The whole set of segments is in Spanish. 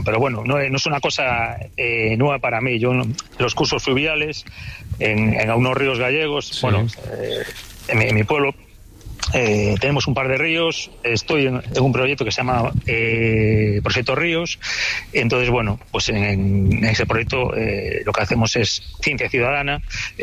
pero bueno, no es una cosa nueva para mí. Yo los cursos fluviales en unos ríos gallegos, sí. Bueno, en mi pueblo tenemos un par de ríos. Estoy en un proyecto que se llama Proyecto Ríos. Entonces, bueno, pues en ese proyecto lo que hacemos es ciencia ciudadana.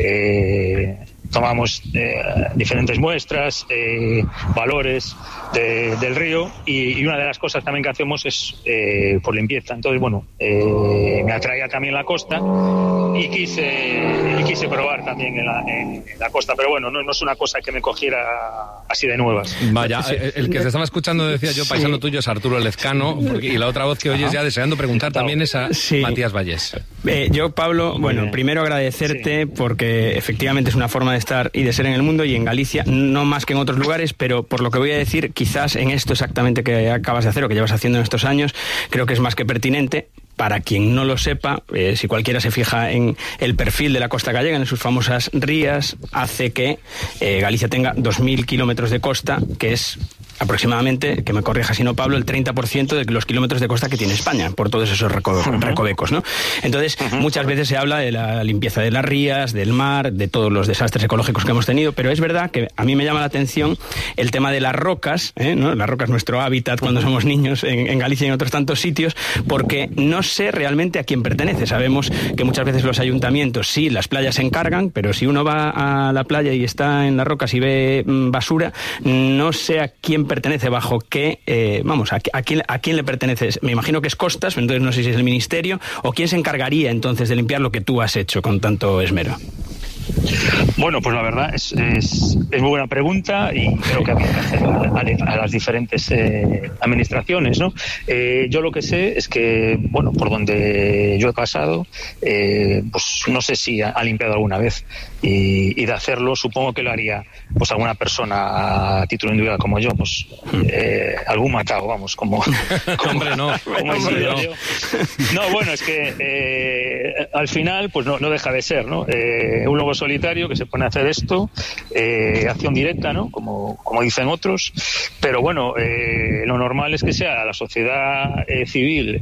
Tomamos diferentes muestras, valores del río, y una de las cosas también que hacemos es por limpieza. Entonces, bueno, me atraía también la costa y quise probar también en la costa, pero bueno, no es una cosa que me cogiera así de nuevas. Vaya, el que se estaba escuchando, decía yo, paisano tuyo es Arturo Lezcano, y la otra voz que oyes ya deseando preguntar también es a Matías Vallés. Yo, Pablo, primero agradecerte porque efectivamente es una forma de estar y de ser en el mundo, y en Galicia no más que en otros lugares, pero por lo que voy a decir, quizás en esto exactamente que acabas de hacer o que llevas haciendo en estos años, creo que es más que pertinente. Para quien no lo sepa, si cualquiera se fija en el perfil de la costa gallega, en sus famosas rías, hace que Galicia tenga 2.000 kilómetros de costa, que es aproximadamente, que me corrija si no, Pablo, el 30% de los kilómetros de costa que tiene España, por todos esos recovecos, ¿no? Entonces, muchas veces se habla de la limpieza de las rías, del mar, de todos los desastres ecológicos que hemos tenido, pero es verdad que a mí me llama la atención el tema de las rocas, ¿no? La roca es nuestro hábitat cuando somos niños en Galicia y en otros tantos sitios, porque no sé realmente a quién pertenece. Sabemos que muchas veces los ayuntamientos, sí, las playas se encargan, pero si uno va a la playa y está en las rocas y ve basura, no sé a quién pertenece, bajo qué, a quién le pertenece. Me imagino que es Costas, entonces no sé si es el ministerio, o quién se encargaría entonces de limpiar lo que tú has hecho con tanto esmero. Bueno, pues la verdad es muy buena pregunta, y creo que había que hacer a las diferentes administraciones, ¿no? Yo lo que sé es que, bueno, por donde yo he pasado, pues no sé si ha limpiado alguna vez, y de hacerlo supongo que lo haría pues alguna persona a título individual como yo, pues algún matado, vamos, como hombre, no, como hombre, no. yo. No, bueno, es que al final pues no deja de ser, ¿no? Un lobo solitario que se pone a hacer esto, acción directa, ¿no? Como dicen otros, pero bueno, lo normal es que sea la sociedad civil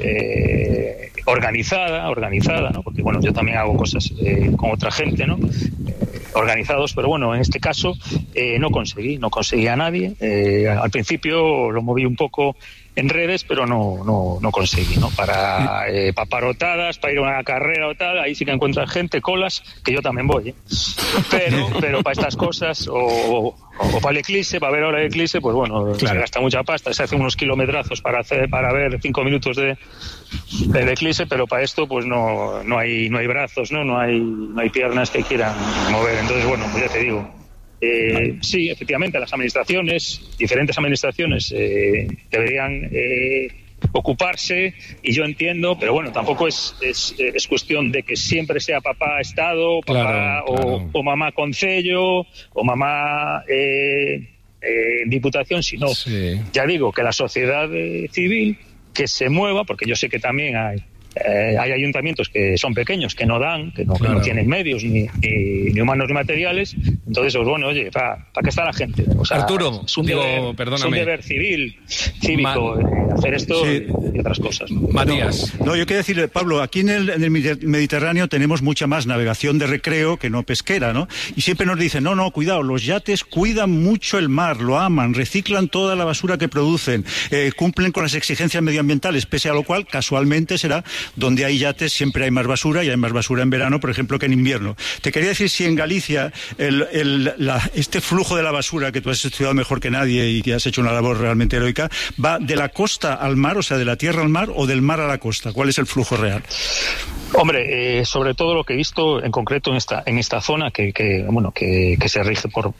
organizada, ¿no? Porque bueno, yo también hago cosas con otra gente, ¿no? Organizados, pero bueno, en este caso no conseguí a nadie. Al principio lo moví un poco en redes, pero no conseguí, ¿no? Para paparotadas, para ir a una carrera o tal, ahí sí que encuentras gente, colas, que yo también voy, pero para estas cosas, o para el eclipse, para ver ahora el eclipse, pues bueno, claro, se gasta mucha pasta, se hace unos kilometrazos para ver 5 minutos del eclipse, pero para esto pues no hay brazos, no hay piernas que quieran mover. Entonces, bueno, pues ya te digo, sí, efectivamente, las administraciones, diferentes administraciones deberían ocuparse, y yo entiendo, pero bueno, tampoco es cuestión de que siempre sea papá Estado, papá, claro. O mamá Concello, o mamá Diputación, sino, ya digo, que la sociedad civil que se mueva, porque yo sé que también hay ayuntamientos que son pequeños, que no dan, que no tienen medios ni humanos ni materiales. Entonces, pues bueno, oye, ¿para qué está la gente? O sea, Arturo, es un deber cívico, hacer esto y otras cosas, ¿no? Matías. No, yo quiero decirle, Pablo, aquí en el Mediterráneo tenemos mucha más navegación de recreo que no pesquera, ¿no? Y siempre nos dicen, no, cuidado, los yates cuidan mucho el mar, lo aman, reciclan toda la basura que producen, cumplen con las exigencias medioambientales, pese a lo cual, casualmente, será donde hay yates siempre hay más basura, y hay más basura en verano, por ejemplo, que en invierno. Te quería decir si en Galicia este flujo de la basura, que tú has estudiado mejor que nadie y que has hecho una labor realmente heroica, va de la costa al mar, o sea, de la tierra al mar, o del mar a la costa. ¿Cuál es el flujo real? Hombre, sobre todo lo que he visto en concreto en esta zona que se rige por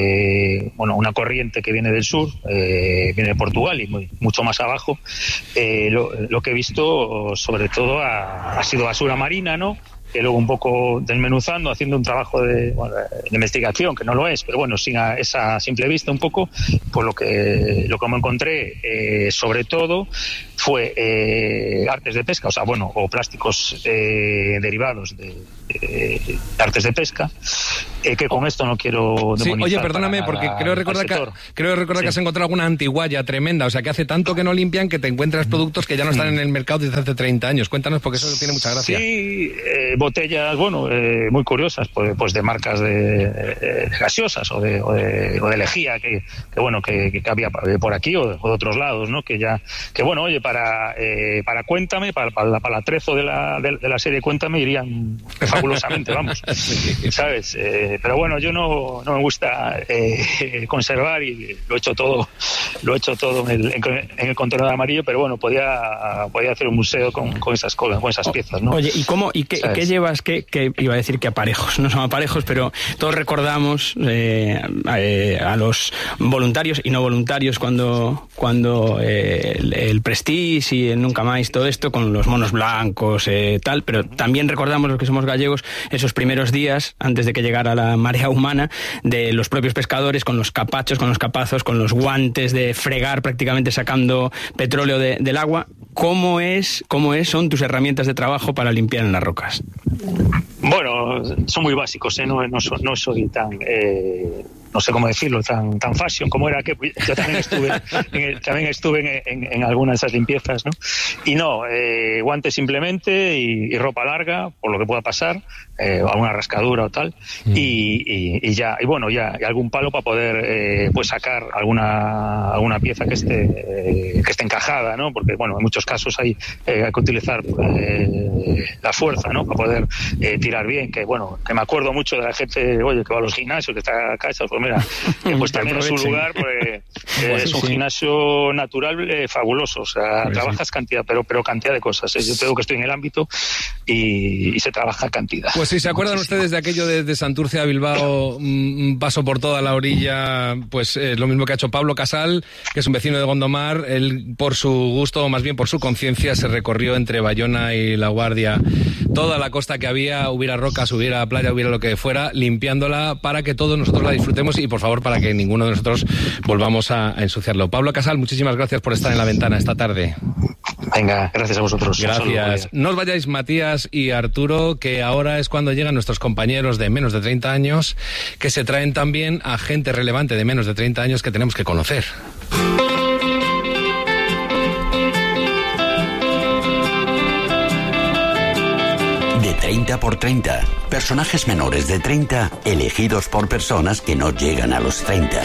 una corriente que viene del sur, viene de Portugal y mucho más abajo. Lo que he visto sobre todo ha sido basura marina, ¿no? Que luego un poco desmenuzando, haciendo un trabajo de investigación, que no lo es, pero bueno, sin esa simple vista un poco, pues lo que me encontré sobre todo fue artes de pesca, o plásticos derivados de artes de pesca, que con esto no quiero demonizar. Oye, perdóname, porque creo recordar que has encontrado alguna antiguaya tremenda, o sea, que hace tanto que no limpian que te encuentras productos que ya no están en el mercado desde hace 30 años. Cuéntanos, porque eso tiene mucha gracia. Sí, botellas, muy curiosas, pues de marcas de gaseosas o de lejía que había por aquí o de otros lados, ¿no? Para Cuéntame, para el atrezo de la serie Cuéntame irían fabulosamente, vamos, ¿sabes? Pero bueno, yo no me gusta conservar y lo he hecho todo en el contenedor amarillo, pero bueno, podía hacer un museo con esas cosas, con esas piezas, ¿no? Oye, ¿y qué llevas? ¿Qué iba a decir que aparejos? No son aparejos, pero todos recordamos a los voluntarios y no voluntarios cuando el Prestige y el Nunca Más, todo esto con los monos blancos, tal, pero también recordamos los que somos gallegos esos primeros días antes de que llegara la marea humana, de los propios pescadores con los capachos, con los capazos, con los guantes de fregar prácticamente sacando petróleo del agua. ¿Cómo son tus herramientas de trabajo para limpiar en las rocas? Bueno, son muy básicos, no soy tan... no sé cómo decirlo, tan fashion como era, que yo también estuve en algunas de esas limpiezas, ¿no? Y guantes simplemente y ropa larga, por lo que pueda pasar, alguna rascadura o tal, y ya, y algún palo para poder pues sacar alguna pieza que esté encajada, ¿no? Porque en muchos casos hay que utilizar la fuerza, ¿no? Para poder tirar bien, que me acuerdo mucho de la gente, que va a los gimnasios, que está acá, pues mira, pues también es un lugar, porque es un gimnasio natural fabuloso, o sea, trabajas cantidad, pero cantidad de cosas. Yo te digo que estoy en el ámbito y se trabaja cantidad. Pues si se acuerdan ustedes de aquello de Santurce a Bilbao, un paso por toda la orilla, pues lo mismo que ha hecho Pablo Casal, que es un vecino de Gondomar. Él, por su gusto, o más bien por su conciencia, se recorrió entre Bayona y La Guardia toda la costa que había, hubiera rocas, hubiera playa, hubiera lo que fuera, limpiándola para que todos nosotros la disfrutemos y, por favor, para que ninguno de nosotros volvamos a ensuciarlo. Pablo Casal, muchísimas gracias por estar en La Ventana esta tarde. Venga, gracias a vosotros. Gracias. No os vayáis, Matías y Arturo, que ahora es cuando llegan nuestros compañeros de menos de 30 años, que se traen también a gente relevante de menos de 30 años que tenemos que conocer. De 30 por 30. Personajes menores de 30 elegidos por personas que no llegan a los 30.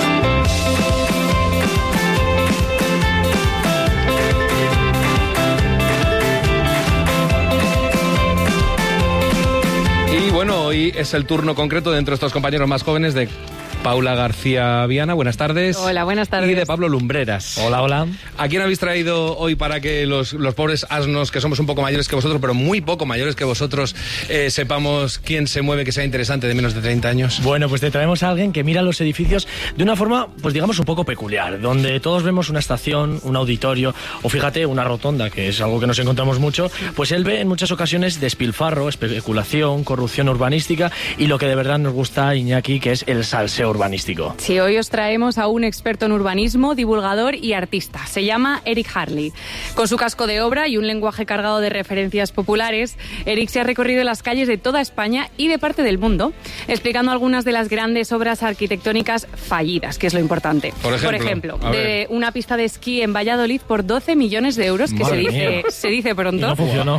Y bueno, hoy es el turno concreto de entre estos compañeros más jóvenes de Paula García Viana, buenas tardes. Hola, buenas tardes. Y de Pablo Lumbreras. Hola, hola. ¿A quién habéis traído hoy para que los pobres asnos, que somos un poco mayores que vosotros, pero muy poco mayores que vosotros, sepamos quién se mueve, que sea interesante, de menos de 30 años? Bueno, pues te traemos a alguien que mira los edificios de una forma, pues digamos, un poco peculiar, donde todos vemos una estación, un auditorio, o fíjate, una rotonda, que es algo que nos encontramos mucho, pues él ve en muchas ocasiones despilfarro, especulación, corrupción urbanística y lo que de verdad nos gusta, Iñaki, que es el salseo urbanístico. Sí, hoy os traemos a un experto en urbanismo, divulgador y artista. Se llama Eric Harley. Con su casco de obra y un lenguaje cargado de referencias populares, Eric se ha recorrido las calles de toda España y de parte del mundo, explicando algunas de las grandes obras arquitectónicas fallidas, que es lo importante. Por ejemplo de una pista de esquí en Valladolid por 12 millones de euros, que se dice pronto. Y no funcionó.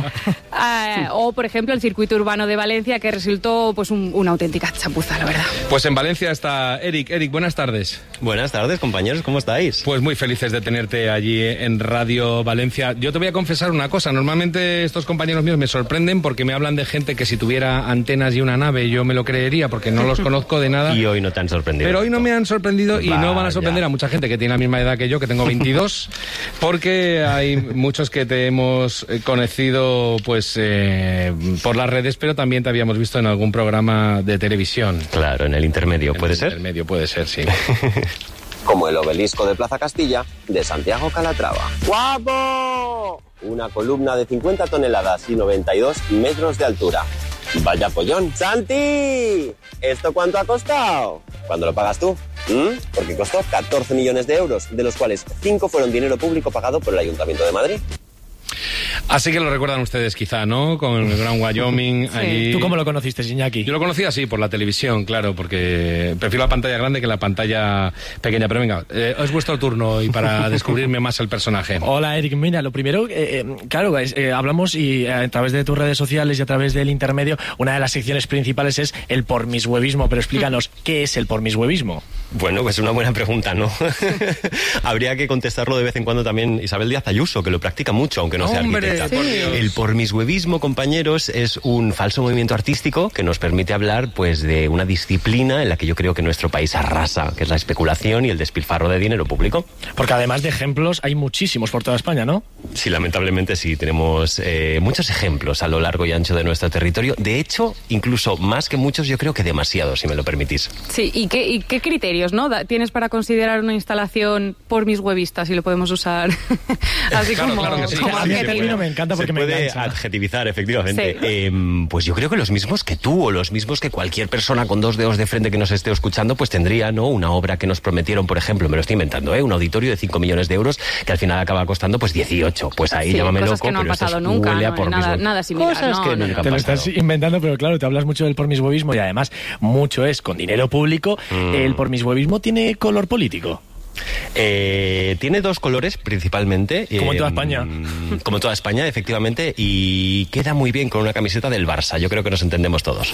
O, por ejemplo, el circuito urbano de Valencia, que resultó pues una auténtica chapuza, la verdad. Pues en Valencia está Eric. Eric, buenas tardes. Buenas tardes, compañeros, ¿cómo estáis? Pues muy felices de tenerte allí en Radio Valencia. Yo te voy a confesar una cosa, normalmente estos compañeros míos me sorprenden porque me hablan de gente que si tuviera antenas y una nave yo me lo creería porque no los conozco de nada. Y hoy no te han sorprendido. Pero hoy no me han sorprendido y no van a sorprender a mucha gente que tiene la misma edad que yo, que tengo 22, porque hay muchos que te hemos conocido pues por las redes, pero también te habíamos visto en algún programa de televisión. Claro, en el intermedio, ¿puede ser? En el intermedio puede ser, sí. Como el obelisco de Plaza Castilla de Santiago Calatrava. ¡Guapo! Una columna de 50 toneladas y 92 metros de altura. ¡Vaya pollón! ¡Santi! ¿Esto cuánto ha costado? ¿Cuándo lo pagas tú? Porque costó 14 millones de euros, de los cuales 5 fueron dinero público pagado por el Ayuntamiento de Madrid. Así que lo recuerdan ustedes quizá, ¿no? Con el Gran Wyoming Sí. allí. ¿Tú cómo lo conociste, Iñaki? Yo lo conocí así, por la televisión, claro, porque prefiero la pantalla grande que la pantalla pequeña. Pero venga, es vuestro turno y para descubrirme más el personaje. Hola, Eric. Mira, lo primero, claro, hablamos y a través de tus redes sociales y a través del intermedio, una de las secciones principales es el pormishuevismo. Pero explícanos, ¿qué es el pormishuevismo? Bueno, pues es una buena pregunta, ¿no? Habría que contestarlo de vez en cuando también Isabel Díaz Ayuso, que lo practica mucho, aunque no sea ¡Hombre, arquitecta. por Dios! El pormishuevismo, compañeros, es un falso movimiento artístico que nos permite hablar pues de una disciplina en la que yo creo que nuestro país arrasa, que es la especulación y el despilfarro de dinero público. Porque además de ejemplos, hay muchísimos por toda España, ¿no? Sí, lamentablemente sí, tenemos muchos ejemplos a lo largo y ancho de nuestro territorio. De hecho, incluso más que muchos, yo creo que demasiados, si me lo permitís. Sí, ¿y qué criterios, ¿no? tienes para considerar una instalación pormishuevista, si lo podemos usar así Claro, como, claro que sí. como A mí el adjetivo? término me encanta porque se me puede engancha. adjetivizar, efectivamente. Sí. Pues yo creo que los mismos que tú o los mismos que cualquier persona con dos dedos de frente que nos esté escuchando, pues tendría, ¿no? Una obra que nos prometieron, por ejemplo, me lo estoy inventando, un auditorio de 5 millones de euros que al final acaba costando pues 18. Pues ahí Sí, llámame cosas loco, que no han pero esto pasado es nunca, huele a ¿no? pormismo. Nada similar, Cosas no, que no, nunca no. han Te lo pasado. estás inventando, pero claro, te hablas mucho del pormishuevismo y además mucho es con dinero público. ¿El pormishuevismo tiene color político? Tiene dos colores principalmente. Como en toda España. Como en toda España, efectivamente, y queda muy bien con una camiseta del Barça. Yo creo que nos entendemos todos.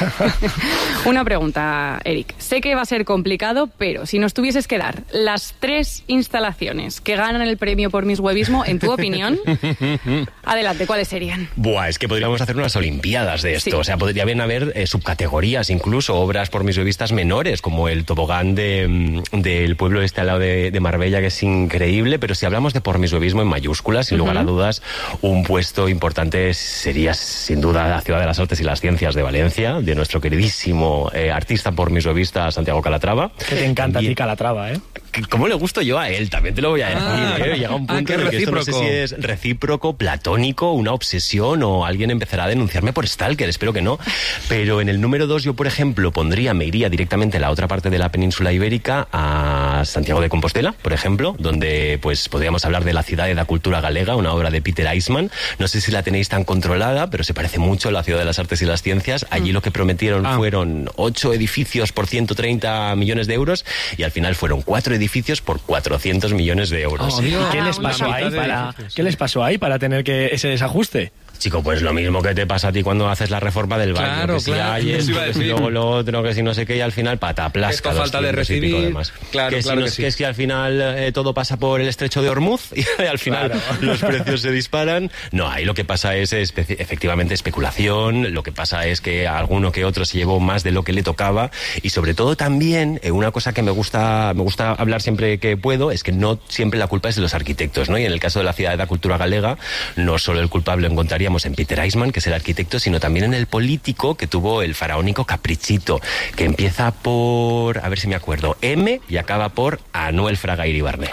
Una pregunta, Eric. Sé que va a ser complicado, pero si nos tuvieses que dar las 3 instalaciones que ganan el premio pormishuevismo, en tu opinión, adelante, ¿cuáles serían? Buah, es que podríamos hacer unas olimpiadas de esto. Sí. O sea, podría bien haber subcategorías, incluso obras pormishuevistas menores, como el tobogán del pueblo este al lado de Marbella, que es increíble. Pero si hablamos de pormishuevismo en mayúsculas, sin lugar a dudas, un puesto importante sería sin duda la Ciudad de las Artes y las Ciencias de Valencia, de nuestro queridísimo artista pormishuevista Santiago Calatrava. Que te encanta a ti También- Calatrava, ¿eh? ¿Cómo le gusto yo a él? También te lo voy a decir. Llega un punto qué en el que esto no sé recíproco. si es recíproco, platónico, una obsesión o alguien empezará a denunciarme por stalker, espero que no. Pero en el número 2 yo, por ejemplo, me iría directamente a la otra parte de la península ibérica, a Santiago de Compostela, por ejemplo, donde pues podríamos hablar de La Ciudad de la Cultura Galega, una obra de Peter Eisman. No sé si la tenéis tan controlada, pero se parece mucho a la Ciudad de las Artes y las Ciencias. Allí lo que prometieron fueron 8 edificios por 130 millones de euros y al final fueron 4 edificios por 400 millones de euros. Oh, Dios. ¿Qué les una pasó mitad ahí de para edificios. qué les pasó ahí para tener que ese desajuste? Chico, pues lo mismo que te pasa a ti cuando haces la reforma del baño. Claro, que si claro, hay eso esto, iba a que si decir. luego lo otro, que si no sé qué, y al final pataplasca. Esto falta de 200 y pico recibir. más. Claro, que claro si que sí. que es que al final todo pasa por el estrecho de Hormuz y al final los precios se disparan. No, ahí lo que pasa es efectivamente especulación. Lo que pasa es que alguno que otro se llevó más de lo que le tocaba y sobre todo también una cosa que me gusta hablar siempre que puedo es que no siempre la culpa es de los arquitectos, ¿no? Y en el caso de la Ciudad de la Cultura Galega, no solo el culpable lo encontraríamos en Peter Eisman, que es el arquitecto, sino también en el político que tuvo el faraónico caprichito, que empieza por, a ver si me acuerdo, M y acaba por Anuel Fraga Iribarne.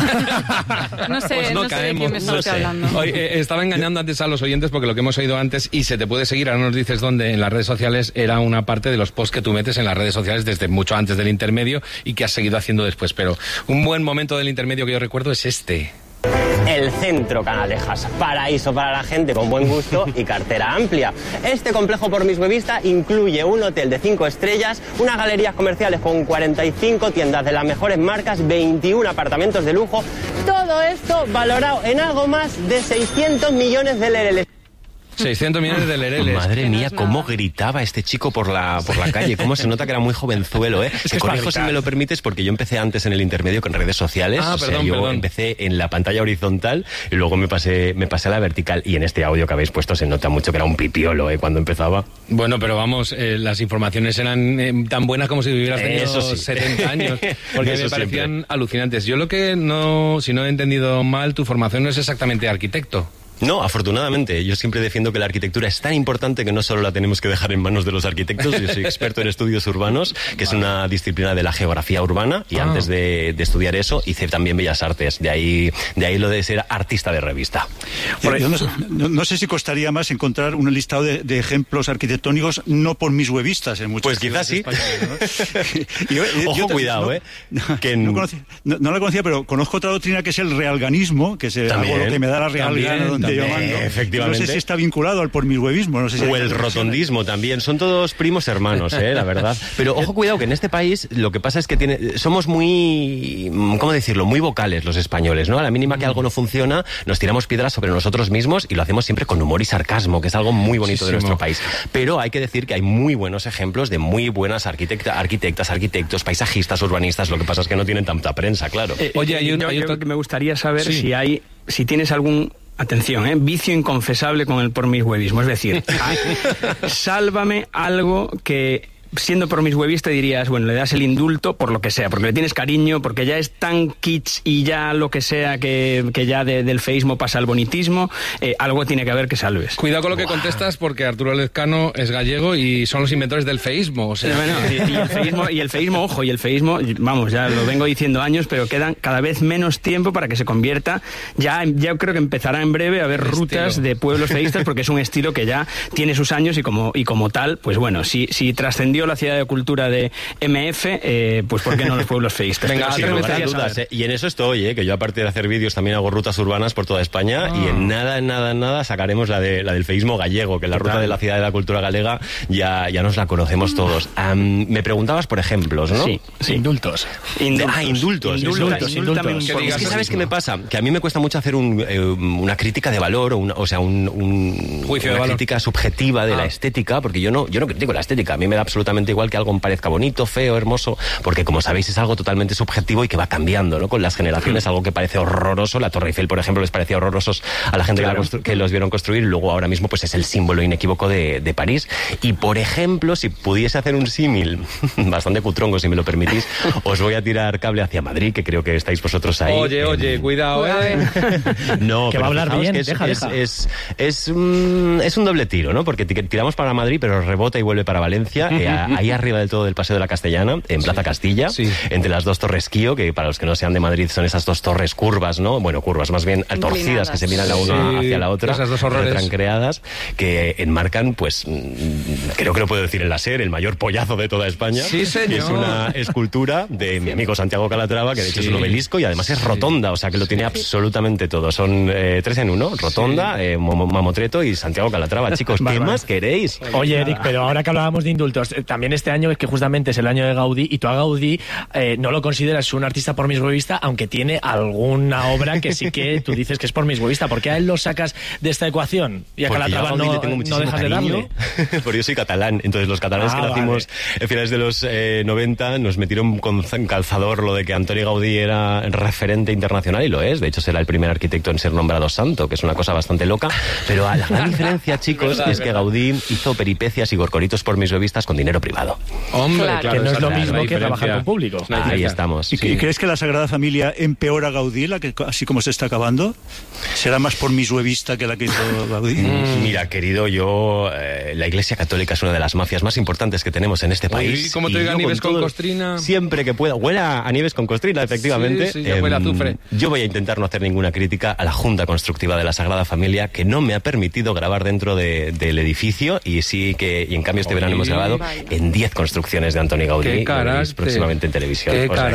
No sé, Pues no sé de quién me no estás sé. hablando. Oye, estaba engañando antes a los oyentes porque lo que hemos oído antes y se te puede seguir, ahora nos dices dónde, en las redes sociales, era una parte de los posts que tú metes en las redes sociales desde mucho antes del intermedio y que has seguido haciendo después. Pero un buen momento del intermedio que yo recuerdo es este. El Centro Canalejas, paraíso para la gente con buen gusto y cartera amplia. Este complejo pormishuevista incluye un hotel de 5 estrellas, unas galerías comerciales con 45 tiendas de las mejores marcas, 21 apartamentos de lujo. Todo esto valorado en algo más de 600 millones de lereles. 600 millones de lereles. Madre Que no mía, es cómo nada. gritaba este chico por la calle, cómo se nota que era muy jovenzuelo, ¿eh? que Te es para corrijo si gritar. me lo permites porque yo empecé antes en el intermedio con redes sociales, Ah, o sea, perdón, yo perdón. empecé en la pantalla horizontal y luego me pasé a la vertical y en este audio que habéis puesto se nota mucho que era un pipiolo, cuando empezaba. Bueno, pero vamos, las informaciones eran tan buenas como si hubieras tenido Eso sí. 70 años, porque Eso me parecían siempre. alucinantes. Yo lo que no, si no he entendido mal, tu formación no es exactamente arquitecto. No, afortunadamente. Yo siempre defiendo que la arquitectura es tan importante que no solo la tenemos que dejar en manos de los arquitectos. Yo soy experto en estudios urbanos, que es una disciplina de la geografía urbana, y antes de estudiar eso hice también Bellas Artes. De ahí lo de ser artista de revista. Yo no sé si costaría más encontrar un listado de ejemplos arquitectónicos no pormishuevistas en muchas Pues quizás ciudades españolas, ¿no? Ojo, cuidado, que no la conocía, pero conozco otra doctrina que es el realganismo, que es algo También, lo que me da la real también, gana donde llamando. Efectivamente. No sé si está vinculado al pormishuevismo. No sé si o el rotondismo también. Son todos primos hermanos, la verdad. Pero ojo, cuidado, que en este país lo que pasa es que somos muy, ¿cómo decirlo? Muy vocales los españoles, ¿no? A la mínima que algo no funciona, nos tiramos piedras sobre nosotros mismos y lo hacemos siempre con humor y sarcasmo, que es algo muy bonito de nuestro país. Pero hay que decir que hay muy buenos ejemplos de muy buenas arquitectas, arquitectos, paisajistas, urbanistas. Lo que pasa es que no tienen tanta prensa, claro. Oye, yo que me gustaría saber si tienes algún... Atención, vicio inconfesable con el pormishuevismo. Es decir, sálvame algo que, siendo pormishuevista, dirías, bueno, le das el indulto por lo que sea, porque le tienes cariño, porque ya es tan kitsch y ya lo que sea que ya del feísmo pasa al bonitismo, algo tiene que haber que salves. Cuidado con lo que contestas, porque Arturo Lezcano es gallego y son los inventores del feísmo. O sea. Bueno, y el feísmo, ojo, vamos, ya lo vengo diciendo años, pero quedan cada vez menos tiempo para que se convierta, ya creo que empezará en breve a haber rutas de pueblos feístas, porque es un estilo que ya tiene sus años y como tal, pues bueno, si trascendió la ciudad de cultura de MF, pues ¿por qué no los pueblos feístas? Venga, sin lugar a dudas, y en eso estoy, que yo aparte de hacer vídeos también hago rutas urbanas por toda España y en nada sacaremos la del feísmo gallego, que la ruta de la ciudad de la cultura galega ya nos la conocemos todos. Me preguntabas por ejemplos, ¿no? Sí. Indultos. Indultos. Es que ¿sabes qué me pasa? Que a mí me cuesta mucho hacer una crítica de valor, una crítica subjetiva de la estética, porque yo no critico la estética, a mí me da absolutamente igual que algo me parezca bonito, feo, hermoso, porque como sabéis es algo totalmente subjetivo y que va cambiando, ¿no? Con las generaciones, algo que parece horroroso, la Torre Eiffel, por ejemplo, les parecía horrorosos a la gente que los vieron construir, y luego ahora mismo pues es el símbolo inequívoco de París. Y por ejemplo, si pudiese hacer un símil bastante cutrongo, si me lo permitís, os voy a tirar cable hacia Madrid, que creo que estáis vosotros ahí. Oye, cuidado, No, que va a hablar bien, es un doble tiro, ¿no? Porque tiramos para Madrid, pero rebota y vuelve para Valencia, ahí arriba del todo del Paseo de la Castellana, en Plaza Castilla, entre las dos Torres Kío, que para los que no sean de Madrid son esas dos torres curvas, ¿no? Bueno, curvas, más bien torcidas, que se miran la una hacia la otra, esas dos horrores retranqueadas, que enmarcan, pues, creo que lo puedo decir en la SER, el mayor pollazo de toda España. Sí, señor. Es una escultura de mi amigo Santiago Calatrava, que de hecho es un obelisco y además es rotonda, o sea que lo tiene absolutamente todo. Son 3 en 1, rotonda, mamotreto y Santiago Calatrava. Chicos, ¿qué más queréis? Oye, Eric, pero ahora que hablábamos de indultos, también este año es que justamente es el año de Gaudí, y tú a Gaudí no lo consideras un artista pormishuevista, aunque tiene alguna obra que sí que tú dices que es pormishuevista. ¿Por qué a él lo sacas de esta ecuación? Y a Calatrava no dejas de darle. Porque yo soy catalán, entonces los catalanes que nacimos en finales de los 90 nos metieron con calzador lo de que Antoni Gaudí era referente internacional, y lo es. De hecho, será el primer arquitecto en ser nombrado santo, que es una cosa bastante loca. Pero la gran diferencia, chicos, es que Gaudí hizo peripecias y gorgoritos pormishuevistas con dinero privado. Hombre, claro, que no es lo mismo que trabajar con público. Ahí estamos. ¿Y crees que la Sagrada Familia empeora a Gaudí, así como se está acabando? ¿Será más pormishuevista que la que hizo Gaudí? Mira, querido, la Iglesia Católica es una de las mafias más importantes que tenemos en este país. ¿Cómo te diga Nieves con costrina? Siempre que pueda. Huela a Nieves con costrina, efectivamente. Sí, ya huele a azufre. Yo voy a intentar no hacer ninguna crítica a la Junta Constructiva de la Sagrada Familia, que no me ha permitido grabar dentro del edificio, y en cambio este verano hemos grabado en 10 construcciones de Antoni Gaudí, próximamente en televisión.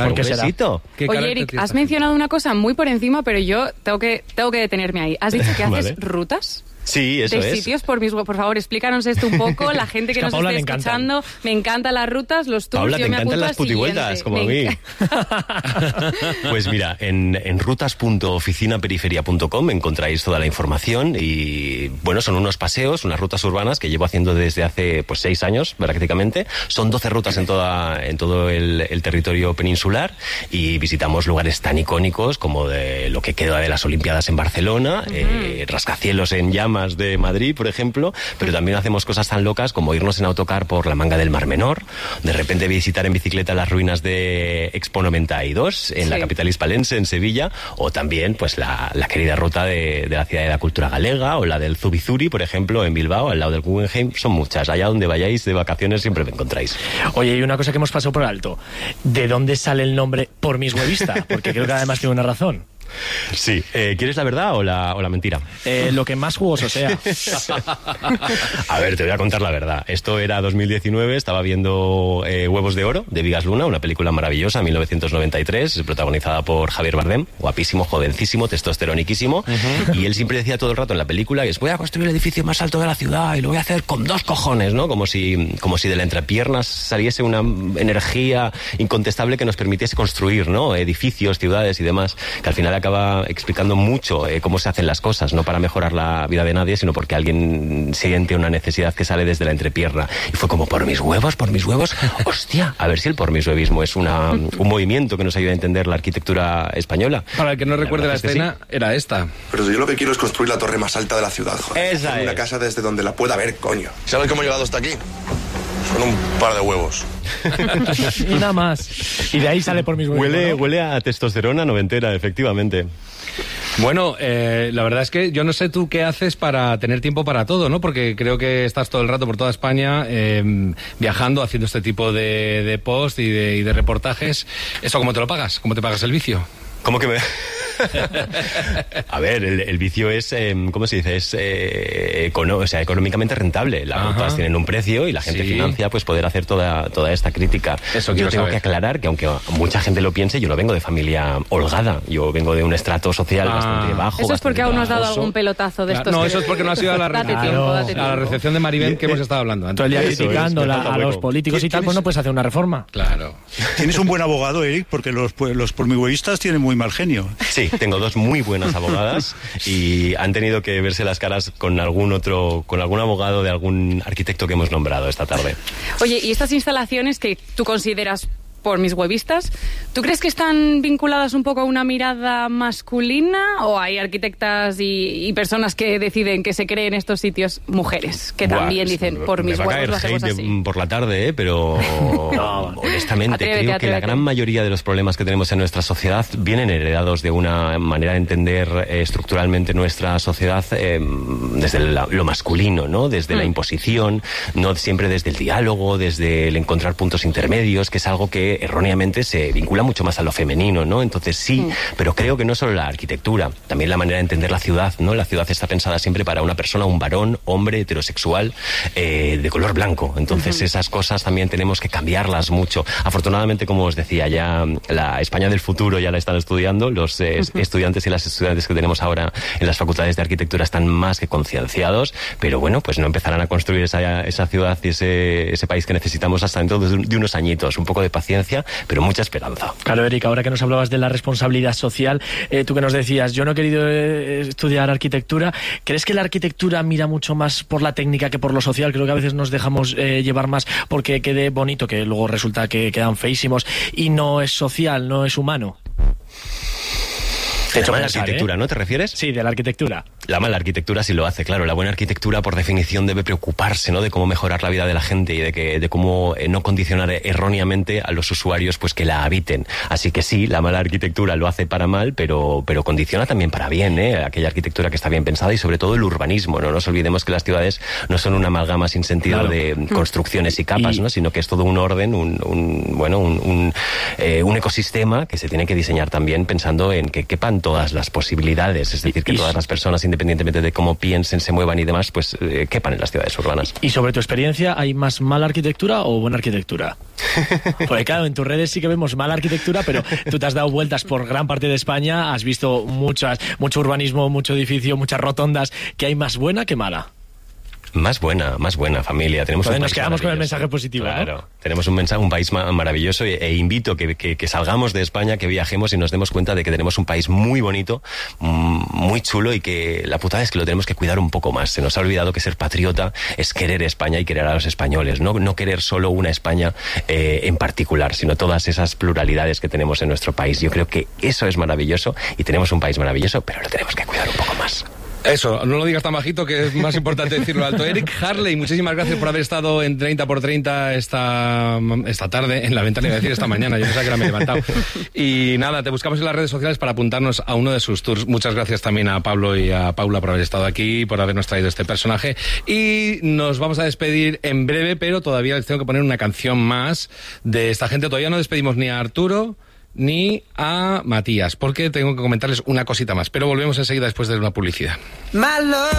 Oye, Eric, has mencionado una cosa muy por encima, pero yo tengo que detenerme ahí. ¿Has dicho que haces rutas? Sí, eso de sitios por favor, explícanos esto un poco. La gente que nos esté escuchando, me encantan las rutas, los tours. Paula, yo te me encantan apunto las putivueltas, como a mí. Pues mira, en rutas.oficinaperiferia.com encontráis toda la información, y bueno, son unos paseos, unas rutas urbanas que llevo haciendo desde hace 6 años prácticamente. Son 12 rutas en todo el territorio peninsular, y visitamos lugares tan icónicos como de lo que queda de las Olimpiadas en Barcelona, rascacielos en llamas de Madrid, por ejemplo, pero también hacemos cosas tan locas como irnos en autocar por la Manga del Mar Menor, de repente visitar en bicicleta las ruinas de Expo 92 en la capital hispalense, en Sevilla, o también pues la querida ruta de la ciudad de la cultura galega, o la del Zubizuri, por ejemplo, en Bilbao, al lado del Guggenheim. Son muchas. Allá donde vayáis de vacaciones siempre me encontráis. Oye, y una cosa que hemos pasado por alto, ¿de dónde sale el nombre pormishuevista? Porque creo que además tiene una razón. Sí. ¿Quieres la verdad o la mentira? Lo que más jugoso sea. A ver, te voy a contar la verdad. Esto era 2019, estaba viendo Huevos de Oro, de Bigas Luna, una película maravillosa, 1993, protagonizada por Javier Bardem, guapísimo, jovencísimo, testosteroniquísimo, y él siempre decía todo el rato en la película que voy a construir el edificio más alto de la ciudad y lo voy a hacer con 2 cojones, ¿no? Como si de la entrepiernas saliese una energía incontestable que nos permitiese construir, ¿no? Edificios, ciudades y demás, que al final acaba explicando mucho cómo se hacen las cosas, no para mejorar la vida de nadie, sino porque alguien siente una necesidad que sale desde la entrepierna. Y fue como, por mis huevos, hostia, a ver si el pormishuevismo es un movimiento que nos ayuda a entender la arquitectura española. Para el que no recuerde la escena, era esta. Pero yo lo que quiero es construir la torre más alta de la ciudad, joder. Esa es. Una casa desde donde la pueda ver, coño. ¿Sabes cómo he llegado hasta aquí? Son un par de huevos. Y nada más. Y de ahí sale por mis huevos. Huele a testosterona noventera, efectivamente. Bueno, la verdad es que yo no sé tú qué haces para tener tiempo para todo, ¿no? Porque creo que estás todo el rato por toda España viajando, haciendo este tipo de post y de reportajes. ¿Eso cómo te lo pagas? ¿Cómo te pagas el vicio? ¿Cómo que me...? A ver, el vicio es, ¿cómo se dice? Es económicamente rentable. Las rutas tienen un precio y la gente financia pues poder hacer toda esta crítica. Eso yo tengo que aclarar que aunque mucha gente lo piense, yo no vengo de familia holgada. Yo vengo de un estrato social bastante bajo. Eso es porque aún no has dado algún pelotazo de estos. No, eso es porque no has ido a la recepción de Maribel que hemos estado hablando antes. Todo el día criticando a los políticos y tal, pues no puedes hacer una reforma. Claro. Tienes un buen abogado, Eric, porque los pormihuevistas tienen muy mal genio. Sí, tengo 2 muy buenas abogadas y han tenido que verse las caras con algún abogado de algún arquitecto que hemos nombrado esta tarde. Oye, ¿y estas instalaciones que tú consideras por mis huevistas, tú crees que están vinculadas un poco a una mirada masculina o hay arquitectas y personas que deciden que se creen estos sitios mujeres que también dicen por mis huevos lo hacemos así? Por la tarde, pero honestamente creo que la gran mayoría de los problemas que tenemos en nuestra sociedad vienen heredados de una manera de entender estructuralmente nuestra sociedad desde lo masculino, ¿no? Desde la imposición, no siempre desde el diálogo, desde el encontrar puntos intermedios, que es algo que erróneamente se vincula mucho más a lo femenino, ¿no? Entonces sí, pero creo que no solo la arquitectura, también la manera de entender la ciudad, ¿no? La ciudad está pensada siempre para una persona, un varón, hombre, heterosexual, de color blanco. Entonces esas cosas también tenemos que cambiarlas mucho. Afortunadamente, como os decía, ya la España del futuro ya la están estudiando. Los estudiantes y las estudiantes que tenemos ahora en las facultades de arquitectura están más que concienciados, pero bueno, pues no empezarán a construir esa ciudad y ese país que necesitamos hasta dentro de unos añitos. Un poco de paciencia, pero mucha esperanza. Claro, Eric, ahora que nos hablabas de la responsabilidad social, tú que nos decías, yo no he querido estudiar arquitectura, ¿crees que la arquitectura mira mucho más por la técnica que por lo social? Creo que a veces nos dejamos llevar más porque quede bonito, que luego resulta que quedan feísimos, y no es social, no es humano. La mala arquitectura, ¿no te refieres? Sí, de la arquitectura. La mala arquitectura sí lo hace, claro. La buena arquitectura, por definición, debe preocuparse, ¿no? De cómo mejorar la vida de la gente y de cómo no condicionar erróneamente a los usuarios pues que la habiten. Así que sí, la mala arquitectura lo hace para mal, pero condiciona también para bien, Aquella arquitectura que está bien pensada y sobre todo el urbanismo. No nos olvidemos que las ciudades no son una amalgama sin sentido de construcciones y capas, ¿no? Sino que es todo un orden, un ecosistema que se tiene que diseñar también pensando en que quepan todas las posibilidades, es decir, que todas las personas, independientemente de cómo piensen, se muevan y demás, pues quepan en las ciudades urbanas. Y sobre tu experiencia, ¿hay más mala arquitectura o buena arquitectura? Porque claro, en tus redes sí que vemos mala arquitectura, pero tú te has dado vueltas por gran parte de España, has visto mucho urbanismo, mucho edificio, muchas rotondas, que hay más buena que mala. Más buena, familia. Nos quedamos con el mensaje positivo, claro, ¿no? Tenemos un país maravilloso e invito que salgamos de España, que viajemos y nos demos cuenta de que tenemos un país muy bonito, muy chulo y que la putada es que lo tenemos que cuidar un poco más. Se nos ha olvidado que ser patriota es querer España y querer a los españoles, no querer solo una España en particular, sino todas esas pluralidades que tenemos en nuestro país. Yo creo que eso es maravilloso y tenemos un país maravilloso, pero lo tenemos que cuidar un poco más. Eso, no lo digas tan bajito, que es más importante decirlo alto. Eric Harley, muchísimas gracias por haber estado en 30x30 esta tarde, en la ventana, iba a decir esta mañana, yo pensaba que era me he levantado. Y nada, te buscamos en las redes sociales para apuntarnos a uno de sus tours. Muchas gracias también a Pablo y a Paula por haber estado aquí, por habernos traído este personaje. Y nos vamos a despedir en breve, pero todavía les tengo que poner una canción más de esta gente. Todavía no despedimos ni a Arturo, ni a Matías, porque tengo que comentarles una cosita más. Pero volvemos enseguida después de una publicidad.